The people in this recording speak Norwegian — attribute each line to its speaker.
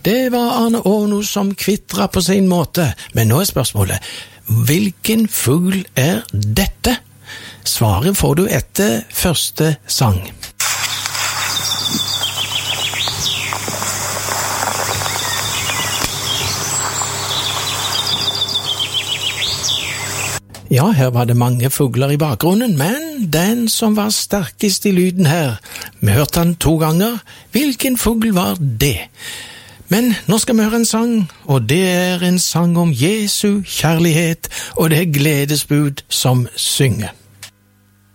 Speaker 1: Det var Arne Orno som kvitret på sin måte, men nå er spørsmålet, hvilken fugl er dette? Svaret får du etter første sang. Ja, her var det mange fugler i bakgrunnen, men den som var sterkest i lyden her, vi hørte han 2 ganger. Hvilken fugl var det? Men nå skal vi høre en sang, og det er en sang om Jesu kjærlighet, og det er gledesbud som synger.